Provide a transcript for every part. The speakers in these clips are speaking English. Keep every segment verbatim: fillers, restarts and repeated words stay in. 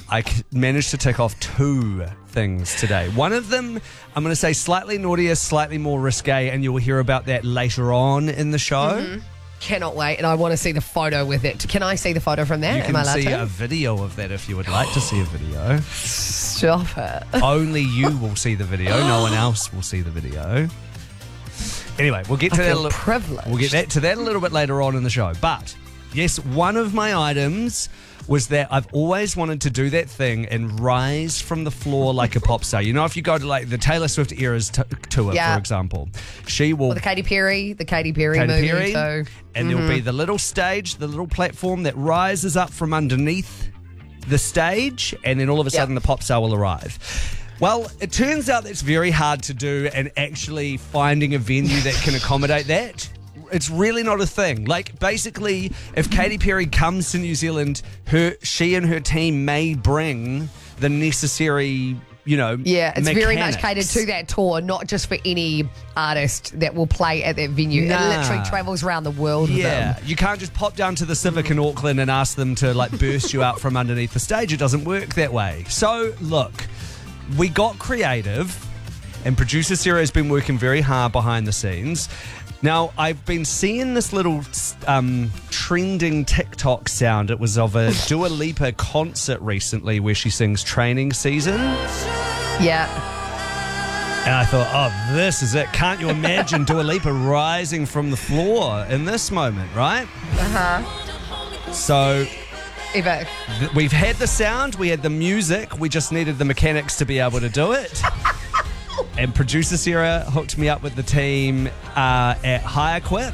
I c- managed to tick off two things today. One of them, I'm going to say slightly naughtier, slightly more risque, and you'll hear about that later on in the show. Mm-hmm. Cannot wait, and I want to see the photo with it. Can I see the photo from there? You Am I can allowed see to? a video of that if you would like to see a video. Stop it. Only you will see the video. No one else will see the video. Anyway, we'll get to I that. feel A li- privileged. We'll get that, to that a little bit later on in the show. But yes, one of my items was that I've always wanted to do that thing and rise from the floor like a pop star. You know, if you go to like the Taylor Swift Eras t- tour, Yeah. for example, she will. Or the Katy Perry, the Katy Perry Katy movie. Perry, So, and there'll be the little stage, the little platform that rises up from underneath the stage, and then all of a sudden Yep. the pop star will arrive. Well, it turns out that's very hard to do, and actually finding a venue that can accommodate that, it's really not a thing. Like, basically, if Katy Perry comes to New Zealand, her she and her team may bring the necessary, you know, yeah, it's very much mechanics. catered to that tour, not just for any artist that will play at that venue. Nah. It literally travels around the world with Yeah, them. you can't just pop down to the Civic in Auckland and ask them to like burst you out from underneath the stage. It doesn't work that way. So, look, we got creative, and producer Sarah's been working very hard behind the scenes. Now, I've been seeing this little um, trending TikTok sound. It was of a Dua Lipa concert recently where she sings Training Season. Yeah. And I thought, oh, this is it. Can't you imagine Dua Lipa rising from the floor in this moment, right? Uh-huh. So Eva. th- we've had the sound, we had the music, we just needed the mechanics to be able to do it. And producer Sarah hooked me up with the team uh, at Hire Quip,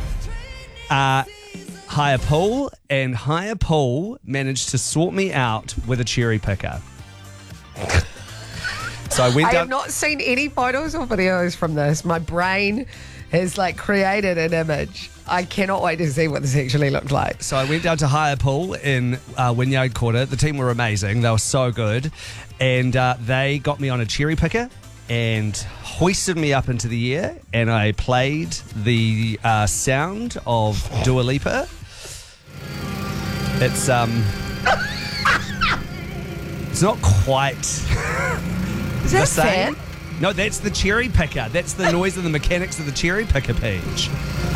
uh, Hire Pool, and Hire Pool managed to sort me out with a cherry picker. So I went I down. have not seen any photos or videos from this. My brain has like created an image. I cannot wait to see what this actually looked like. So I went down to Hire Pool in uh, Wynyard Quarter. The team were amazing. They were so good. And uh, they got me on a cherry picker and hoisted me up into the air. And I played the uh, sound of Dua Lipa. It's, um... it's not quite Is the that same. fair? No, that's the cherry picker. That's the noise of the mechanics of the cherry picker, Peach.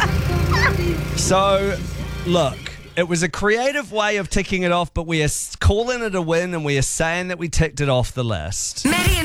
So, look, it was a creative way of ticking it off, but we are calling it a win, and we are saying that we ticked it off the list. Maddie and